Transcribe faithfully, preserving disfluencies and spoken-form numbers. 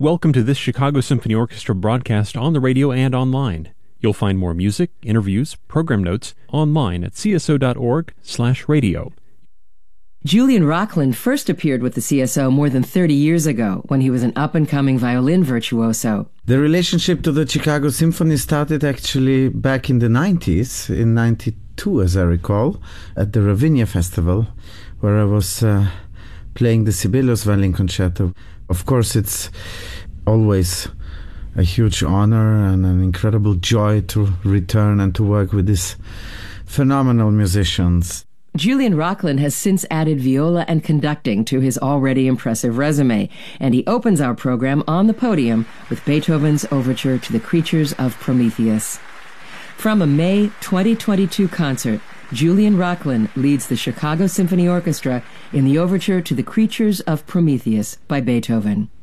Welcome to this Chicago Symphony Orchestra broadcast on the radio and online. You'll find more music, interviews, program notes online at c s o dot org slash radio. Julian Rocklin first appeared with the C S O more than thirty years ago when he was an up-and-coming violin virtuoso. The relationship to the Chicago Symphony started actually back in the nineties, in ninety-two as I recall, at the Ravinia Festival, where I was uh, playing the Sibelius Violin Concerto. Of course, it's always a huge honor and an incredible joy to return and to work with these phenomenal musicians. Julian Rocklin has since added viola and conducting to his already impressive resume, and he opens our program on the podium with Beethoven's Overture to the Creatures of Prometheus. From a May twenty twenty-two concert, Julian Rocklin leads the Chicago Symphony Orchestra in the Overture to the Creatures of Prometheus by Beethoven.